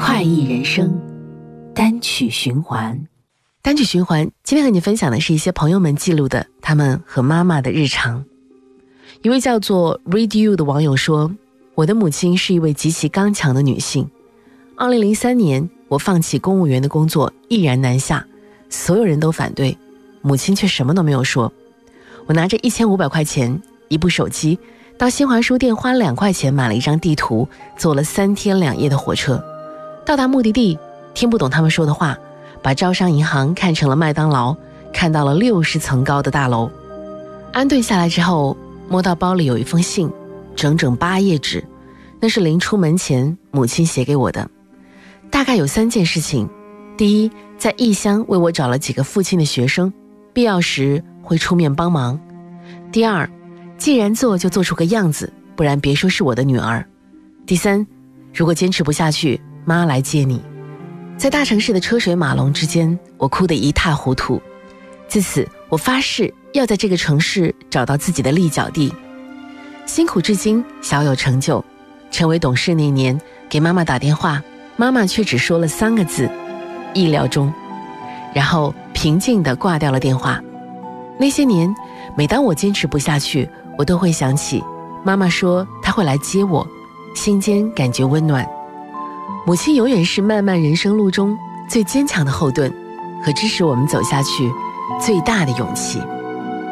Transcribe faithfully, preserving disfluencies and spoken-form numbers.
快意人生，单曲循环。 单曲循环，今天和你分享的是一些朋友们记录的他们和妈妈的日常。一位叫做 Read You 的网友说，我的母亲是一位极其刚强的女性。二零零三年，我放弃公务员的工作，毅然南下，所有人都反对，母亲却什么都没有说。我拿着一千五百块钱，一部手机，到新华书店花两块钱买了一张地图，坐了三天两夜的火车。到达目的地，听不懂他们说的话，把招商银行看成了麦当劳，看到了六十层高的大楼。安顿下来之后，摸到包里有一封信，整整八页纸，那是临出门前母亲写给我的。大概有三件事情：第一，在异乡为我找了几个父亲的学生，必要时会出面帮忙；第二，既然做就做出个样子，不然别说是我的女儿；第三，如果坚持不下去，妈来接你。在大城市的车水马龙之间，我哭得一塌糊涂。自此，我发誓要在这个城市找到自己的立脚地。辛苦至今，小有成就。成为董事那年，给妈妈打电话，妈妈却只说了三个字：意料中。然后平静地挂掉了电话。那些年，每当我坚持不下去，我都会想起妈妈说她会来接我，心间感觉温暖。母亲永远是漫漫人生路中最坚强的后盾，和支持我们走下去最大的勇气。